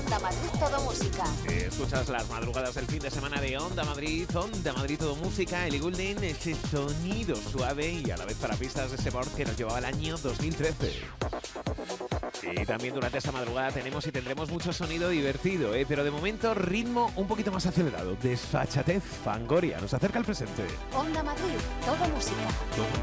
Onda Madrid Todo Música. Escuchas las madrugadas del fin de semana de Onda Madrid Todo Música, Ellie Goulding, ese sonido suave y a la vez para pistas de ese board que nos llevaba al año 2013. Y también durante esta madrugada tenemos y tendremos mucho sonido divertido, pero de momento ritmo un poquito más acelerado. Desfachatez, Fangoria, nos acerca al presente. Onda Madrid Todo Música.